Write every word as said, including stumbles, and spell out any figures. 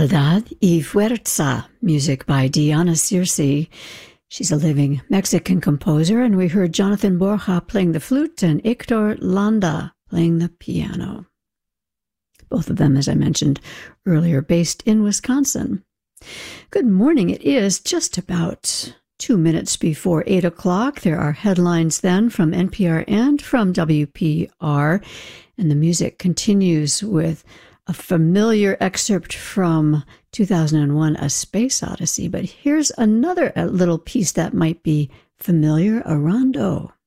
Soledad y Fuerza, music by Diana Circe. She's a living Mexican composer, and we heard Jonathan Borja playing the flute and Hector Landa playing the piano. Both of them, as I mentioned earlier, based in Wisconsin. Good morning. It is just about two minutes before eight o'clock. There are headlines then from N P R and from W P R, and the music continues with a familiar excerpt from two thousand one, A Space Odyssey. But here's another little piece that might be familiar, a rondo.